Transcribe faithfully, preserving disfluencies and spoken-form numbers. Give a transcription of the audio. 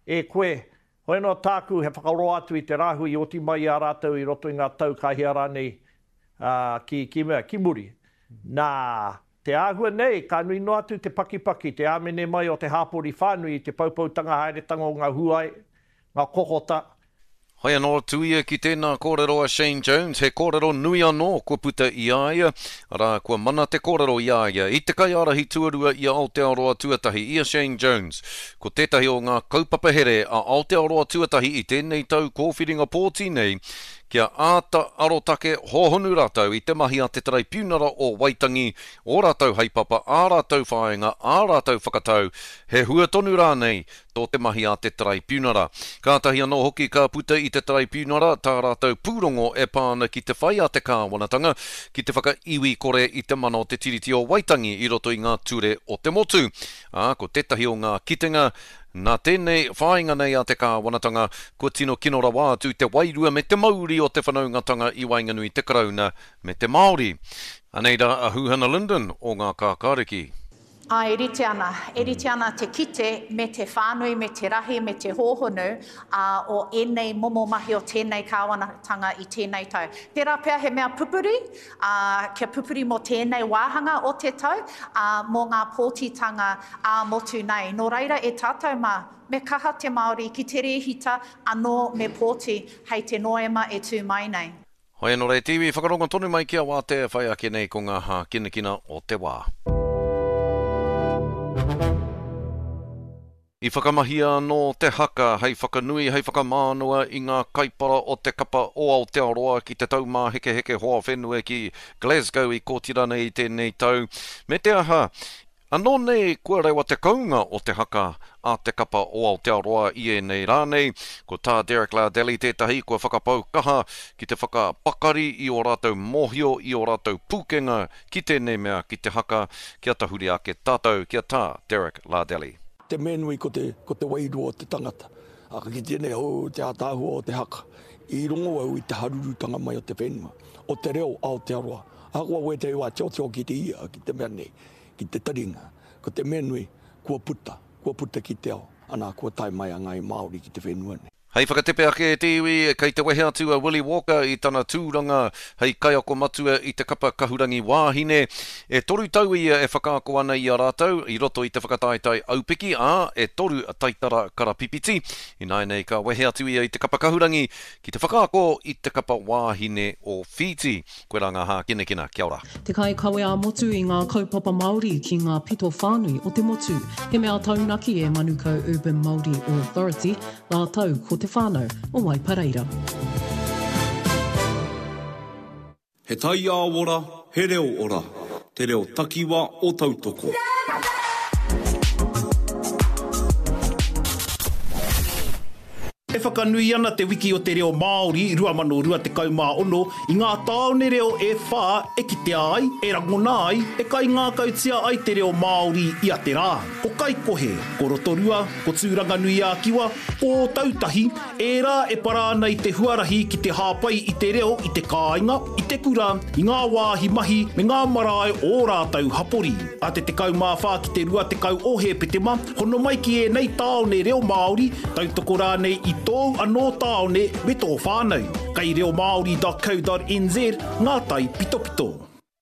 e koe. Hoi no tāku he whakaroa atu i te rahu i oti mai a rātou i roto i ngā tau kahiara nei uh, ki, ki, mea, ki muri. Nā te āhua nei, ka nui no atu te pakipaki, te āmene mai o te hāpori whānui, te paupautanga haeretanga o ngā huai, ngā kohota. Hoi anō tuia ki tēnā kōrero a Shane Jones, he kōrero nui anō kua puta i aia, ara kua mana te kōrero i aia. I te kai arahi tuarua i a Aotearoa tuatahi i a Shane Jones, ko tētahi o ngā kaupapahere a Aotearoa tuatahi i tēnei tau kōwhiringa pōti nei, kia āta arotake hohonu rātou i te mahi a te tarai piunara o Waitangi, o rātou haipapa, ā rātou whaenga, ā rātou whakatau, he huatonu rānei tō te mahi a te tarai piunara. Kātahi anō hoki ka puta i te tarai piunara, tā rātou pūrongo e pāna ki te whai a te kāwanatanga, ki te whakaiwi kore i te mana o te tiriti o Waitangi i roto i ngā ture o te motu. Ā, ko tētahi o ngā kitenga, nā tēnei whāinga nei a te kāwanatanga, ko tino kinora wātu te wairua me te mauri o te whanaungatanga i Wainganui te karauna me te Māori. Aneira a Huhana Linden o ngā kākāriki. A erite ana, erite ana te kite me te whānui, me te rahi, me te hōhonu a, o enei momo mahi o tēnei kāwanatanga i tēnei tau. Tērā pēr he mea pupuri, a, kia pupuri mo tēnei wāhanga o te tau, a, mō ngā pōtitanga a motu nei. Nō reira e tātou mā, me kaha te Māori ki te rehita anō me pōti hei te noema e tū mai nei. Hoi anō rei tiwi, whakaronga tonu mai kia wā te whai ake nei ko ngā hā kinakina o te wā. I whakamahia no te haka, hei whakanui, hei whakamānua i ngā kaipara o te kapa o Aotearoa ki te taumā heke heke hoa whenua ki Glasgow i kōtira nei tēnei tau. Me te aha, anō nei kua rewa te kaunga o te haka a te kapa o Aotearoa i e nei rānei, ko tā Derek Lardeli tētahi kua whakapau kaha ki te whakapakari i o rātou mohio, i o rātou pūkenga ki tēnei mea ki te haka, kia tahuri ake tātou, kia tā Derek Lardeli. Te menui ko te, ko te wairua o te tangata. Aka ki tēnei hou te ātāhua o te haka. I rongo au i te harurutanga mai o te whenua. O te reo Aotearoa. Akua we te wā teo teo ki te ia, ki te mea nei, ki te taringa. Ko te menui kua puta, kua puta ki te ao. Ana kua tai mai a ngai Māori ki te whenua nei. Hei whakatepe ake e te iwi, kei te wehe atu a Willie Walker i tana tūranga, hei kai ako matua i te kapa kahurangi wāhine. E toru tau ia e whakaako ana i a rātou, i roto i te whakataitai aupiki, a e toru a taitara karapipiti. I nai nei ka wehe atu ia i te kapa kahurangi, ki te whakaako i te kapa wāhine o Fiji. Koe rā ngā hā kinekina, kia ora. Te kai kawe a motu i ngā kaupapa Māori ki ngā pito whānui o te motu. He mea taunaki e Manukau Urban Māori Authority, ngā tau ko te whānau o Waipareira. He tai a ora, he reo ora, te reo takiwa o tautoko. E whakanui ana te wiki o te reo Māori, rua mano rua te kaumā ono, i ngā tāone reo e whā, e ki te ai, e rangona ai, e kai ngā kautia ai te reo Māori i a te rā. Ko kai kohe, ko rotorua, ko tūranga nui a kiwa, ko tautahi, e rā e para ana i te huarahi ki te hāpai i te reo, i te kāinga, i te kura, i ngā wāhi mahi, me ngā marae o rātau hapori. A te te kaumā whā ki te rua te kau ohe petema, hono mai ki e nei tāone reo Māori, tautoko rānei i tōu anō tāone me tō whānau. Kai reo Māori dot co dot n z, ngā tai pito pito.